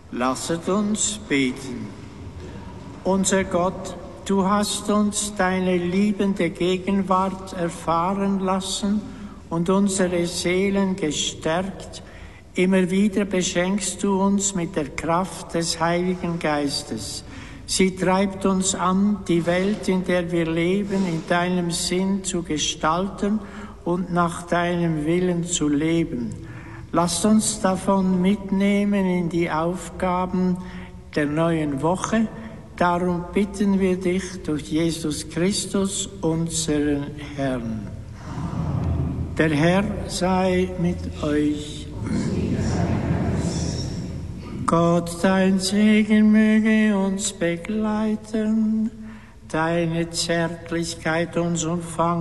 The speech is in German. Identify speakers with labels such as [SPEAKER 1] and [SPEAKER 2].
[SPEAKER 1] Lasset uns beten. Unser Gott, du hast uns deine liebende Gegenwart erfahren lassen und unsere Seelen gestärkt. Immer wieder beschenkst du uns mit der Kraft des Heiligen Geistes. Sie treibt uns an, die Welt, in der wir leben, in deinem Sinn zu gestalten und nach deinem Willen zu leben. Lasst uns davon mitnehmen in die Aufgaben der neuen Woche. Darum bitten wir dich durch Jesus Christus, unseren Herrn. Der Herr sei mit euch. Gott, dein Segen möge uns begleiten, deine Zärtlichkeit uns umfangen.